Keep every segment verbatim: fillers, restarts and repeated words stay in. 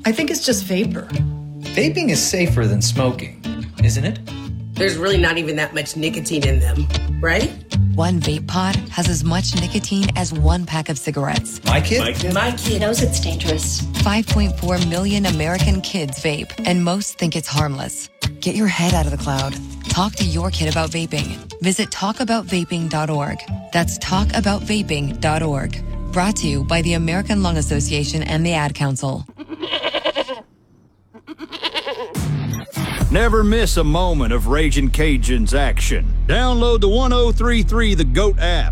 I think it's just vapor. Vaping is safer than smoking, isn't it? There's really not even that much nicotine in them, right? One vape pod has as much nicotine as one pack of cigarettes. My kid? My kid, My kid knows it's dangerous. five point four million American kids vape, and most think it's harmless. Get your head out of the cloud. Talk to your kid about vaping. Visit talk about vaping dot org. That's talk about vaping dot org. Brought to you by the American Lung Association and the Ad Council. Never miss a moment of Ragin' Cajuns action. Download the one oh three three The GOAT app.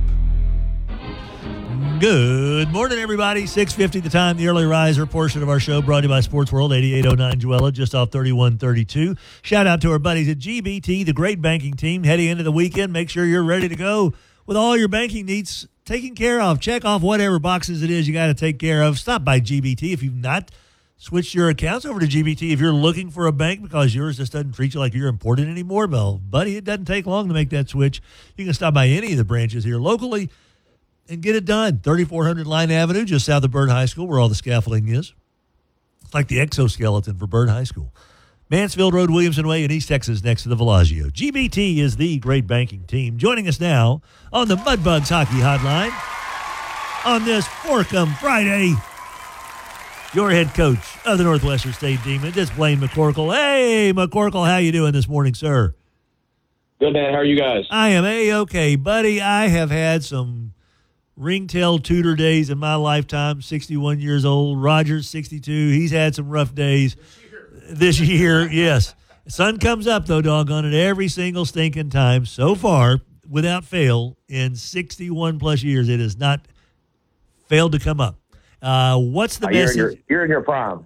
Good morning, everybody. six fifty the time, the early riser portion of our show brought to you by Sports World, eighty-eight oh nine Joella, just off thirty-one thirty-two. Shout out to our buddies at G B T, the great banking team. Heading into the weekend, make sure you're ready to go with all your banking needs taken care of. Check off whatever boxes it is you got to take care of. Stop by G B T if you've not switch your accounts over to G B T if you're looking for a bank because yours just doesn't treat you like you're important anymore. Well, buddy, it doesn't take long to make that switch. You can stop by any of the branches here locally and get it done. thirty-four hundred Line Avenue, just south of Byrd High School, where all the scaffolding is. It's like the exoskeleton for Byrd High School. Mansfield Road, Williamson Way in East Texas, next to the Villaggio. G B T is the great banking team. Joining us now on the Mudbugs Hockey Hotline on this Fourcom Friday, your head coach of the Northwestern State Demons, it's Blaine McCorkle. Hey, McCorkle, how you doing this morning, sir? Good, man. How are you guys? I am A-okay, buddy. I have had some ringtail tutor days in my lifetime, sixty-one years old. Roger's sixty-two. He's had some rough days this year, yes. Sun comes up, though, doggone it, every single stinking time. So far, without fail, in sixty-one plus years, it has not failed to come up. Uh, what's the oh, you're message? In your, you're in your prime.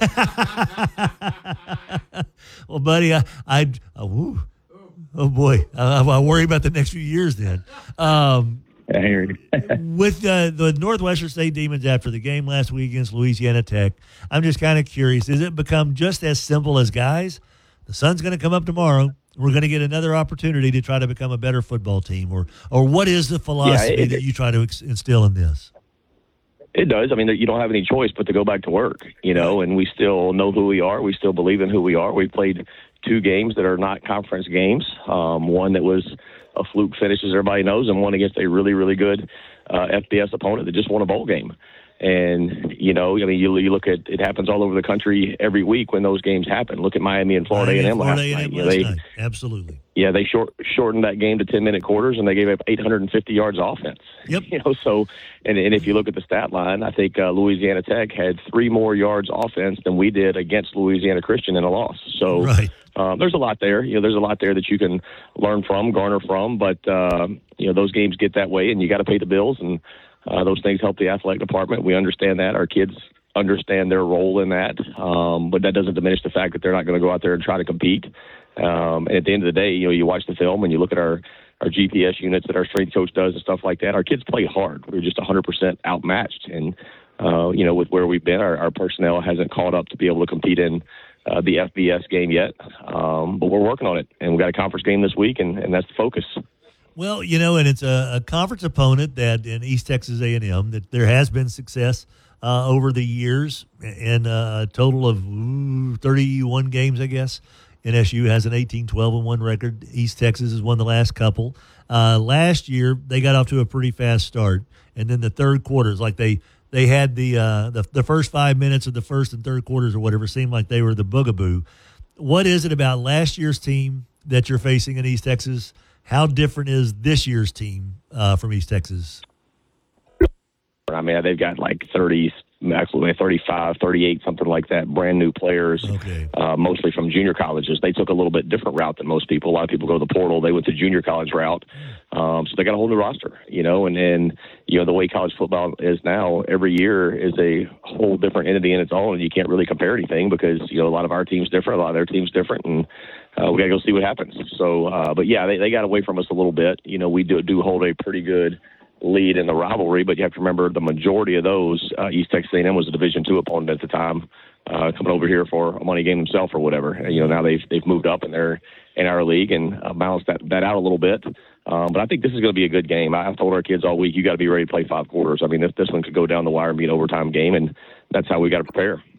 Well, buddy, I, I oh, oh boy, I, I worry about the next few years then. Um, I hear you. with uh, the Northwestern State Demons after the game last week against Louisiana Tech, I'm just kind of curious. Has it become just as simple as, guys, the sun's going to come up tomorrow, we're going to get another opportunity to try to become a better football team? Or, or what is the philosophy yeah, it, that you try to ex- instill in this? It does. I mean, you don't have any choice but to go back to work, you know, and we still know who we are. We still believe in who we are. We've played two games that are not conference games, um, one that was a fluke finish, as everybody knows, and one against a really, really good uh, F B S opponent that just won a bowl game. And, you know, I mean, you, you look at it happens all over the country every week when those games happen. Look at Miami and Florida A and M last night. You know, they, night. Absolutely. Yeah, they short, shortened that game to ten-minute quarters, and they gave up eight hundred fifty yards offense. Yep. You know, so, and, and if you look at the stat line, I think uh, Louisiana Tech had three more yards offense than we did against Louisiana Christian in a loss. So right. um, there's a lot there. You know, there's a lot there that you can learn from, garner from, but, uh, you know, those games get that way, and you got to pay the bills, and Uh, those things help the athletic department. We understand that. Our kids understand their role in that. Um, but that doesn't diminish the fact that they're not going to go out there and try to compete. Um, and at the end of the day, you know, you watch the film and you look at our, our G P S units that our strength coach does and stuff like that. Our kids play hard. We're just one hundred percent outmatched. And, uh, you know, with where we've been, our, our personnel hasn't caught up to be able to compete in uh, the F B S game yet. Um, but we're working on it. And we've got a conference game this week, and, and that's the focus. Well, you know, and it's a, a conference opponent that in East Texas A and M that there has been success uh, over the years, and uh, a total of ooh, thirty-one games, I guess. N S U has an eighteen twelve and one record. East Texas has won the last couple. Uh, last year, they got off to a pretty fast start, and then the third quarters, like they they had the uh, the, the first five minutes of the first and third quarters or whatever, seemed like they were the boogaboo. What is it about last year's team that you're facing in East Texas? How different is this year's team uh, from East Texas? I mean, they've got like thirty, actually thirty-five, thirty-eight, something like that, brand new players, okay. uh, mostly from junior colleges. They took a little bit different route than most people. A lot of people go to the portal. They went the junior college route. Um, so they got a whole new roster, you know, and then, you know, the way college football is now, every year is a whole different entity in its own, and you can't really compare anything because, you know, a lot of our team's different, a lot of their team's different, and uh, we got to go see what happens. So, uh, but yeah, they, they got away from us a little bit. You know, we do, do hold a pretty good lead in the rivalry, but you have to remember the majority of those, uh, East Texas A and M was a Division two opponent at the time, uh, coming over here for a money game himself or whatever. And, you know, now they've they've moved up and they're in our league and uh, balanced that, that out a little bit. Um, but I think this is going to be a good game. I've told our kids all week, you got to be ready to play five quarters. I mean, this, this one could go down the wire and be an overtime game, and that's how we got to prepare.